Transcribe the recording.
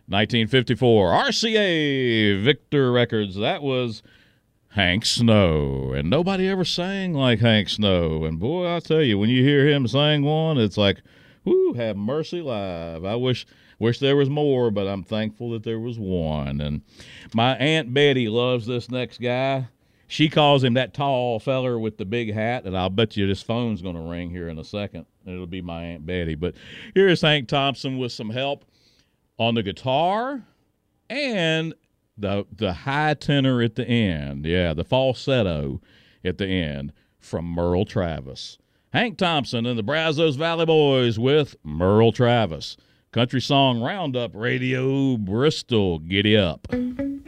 1954, RCA, Victor Records. That was Hank Snow. And nobody ever sang like Hank Snow. And boy, I tell you, when you hear him sing one, it's like, whoo, have mercy live. I wish there was more, but I'm thankful that there was one. And my Aunt Betty loves this next guy. She calls him that tall feller with the big hat, and I'll bet you this phone's going to ring here in a second. It'll be my Aunt Betty. But here's Hank Thompson with some help on the guitar and the high tenor at the end. Yeah, the falsetto at the end from Merle Travis. Hank Thompson and the Brazos Valley Boys with Merle Travis. Country Song Roundup Radio, Bristol. Giddy up.